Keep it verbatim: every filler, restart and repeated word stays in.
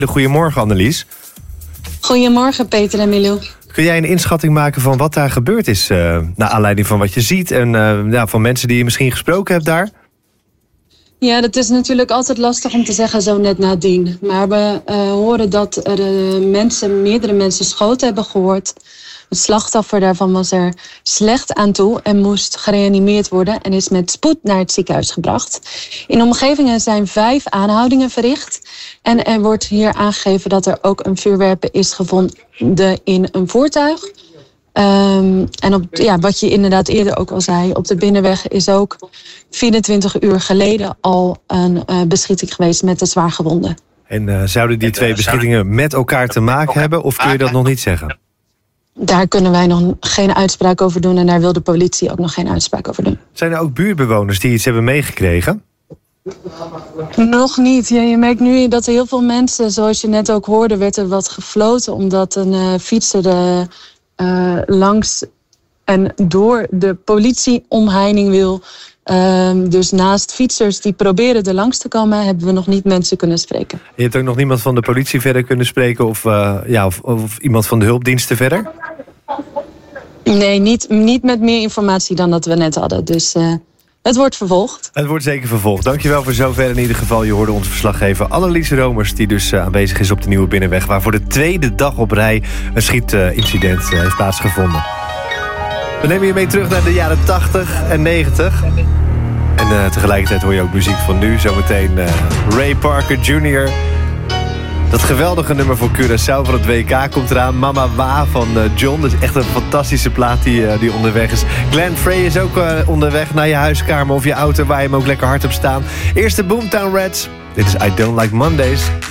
Goedemorgen, Annelies. Goedemorgen, Peter en Milou. Kun jij een inschatting maken van wat daar gebeurd is? Uh, naar aanleiding van wat je ziet en uh, ja, van mensen die je misschien gesproken hebt daar? Ja, dat is natuurlijk altijd lastig om te zeggen zo net nadien. Maar we uh, horen dat er uh, mensen, meerdere mensen schoten hebben gehoord. Het slachtoffer daarvan was er slecht aan toe en moest gereanimeerd worden en is met spoed naar het ziekenhuis gebracht. In de omgevingen zijn vijf aanhoudingen verricht. En er wordt hier aangegeven dat er ook een vuurwerpen is gevonden in een voertuig. Um, en op, ja, wat je inderdaad eerder ook al zei, op de binnenweg is ook vierentwintig uur geleden al een uh, beschieting geweest met de zwaargewonden. En uh, zouden die twee beschietingen met elkaar te maken hebben of kun je dat nog niet zeggen? Daar kunnen wij nog geen uitspraak over doen en daar wil de politie ook nog geen uitspraak over doen. Zijn er ook buurtbewoners die iets hebben meegekregen? Nog niet. Ja, je merkt nu dat er heel veel mensen, zoals je net ook hoorde, werd er wat gefloten omdat een uh, fietser uh, uh, langs en door de politieomheining wil. Uh, dus naast fietsers die proberen er langs te komen, hebben we nog niet mensen kunnen spreken. Je hebt ook nog niemand van de politie verder kunnen spreken of, uh, ja, of, of iemand van de hulpdiensten verder? Nee, niet, niet met meer informatie dan dat we net hadden. Dus uh, het wordt vervolgd. Het wordt zeker vervolgd. Dankjewel voor zover in ieder geval. Je hoorde onze verslaggever Annelies Romers, die dus uh, aanwezig is op de Nieuwe Binnenweg, waar voor de tweede dag op rij een schietincident uh, heeft plaatsgevonden. We nemen je mee terug naar de jaren tachtig en negentig. En uh, tegelijkertijd hoor je ook muziek van nu. Zometeen uh, Ray Parker junior Dat geweldige nummer voor Curaçao van het W K komt eraan. Mama Wa van uh, John. Dat is echt een fantastische plaat die, uh, die onderweg is. Glenn Frey is ook uh, onderweg naar je huiskamer of je auto waar je hem ook lekker hard op staan. Eerst de Boomtown Rats. Dit is I Don't Like Mondays.